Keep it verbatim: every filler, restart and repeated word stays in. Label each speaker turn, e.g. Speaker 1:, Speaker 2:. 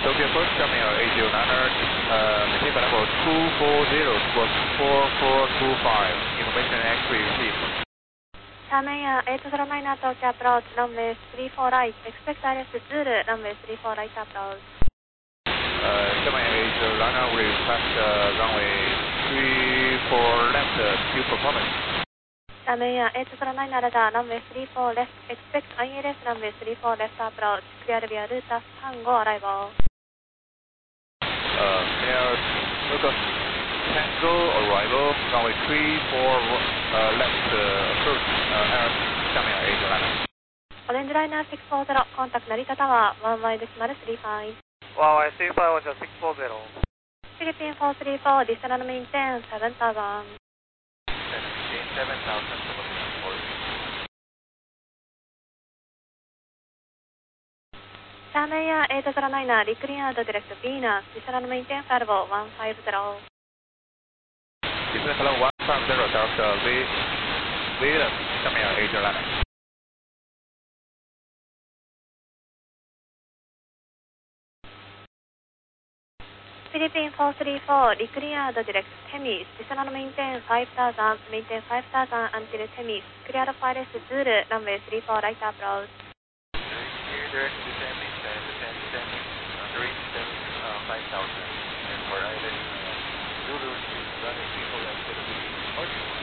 Speaker 1: Tokyo Approach, coming out eight zero niner, uh, maintain flight level two four zero, squawk four four two five, information X-ray received.
Speaker 2: Tameya eight zero niner Tokyo Approach, runway three four right, expect I L S Zulu, runway three four right approach.
Speaker 1: Uh, Tameya eight zero niner, we request uh, runway three four left, uh, due performance.
Speaker 2: Tameya eight zero niner radar, runway three four left, expect I L S runway three four left approach, clear via route Tango arrival.
Speaker 1: Uh, Air Lucas Tango arrival, runway three four uh, left uh, approach, uh, Air Tameya eight zero niner.
Speaker 2: Orange Liner six four zero, contact Narita Tower, one Y decimal three five.
Speaker 3: one Y three five was a six four zero.
Speaker 2: Philippine four three four, descend maintain seven thousand.
Speaker 1: seven thousand.
Speaker 2: Tameya eight zero niner, recleared direct Venus, descend maintain flight level one five zero.
Speaker 1: Descend flight level one five zero, Delta V, Venus, Tameya eight zero niner.
Speaker 2: Philippine four three four, recleared direct Temis, descend maintain five thousand, maintain five thousand until Temis, clear of I L S Zulu, runway three four right approach.
Speaker 1: Direct to Temis, and descend to Temis, uh, reach Temis, uh, five thousand, and for I L S Zulu, runway three four left, to the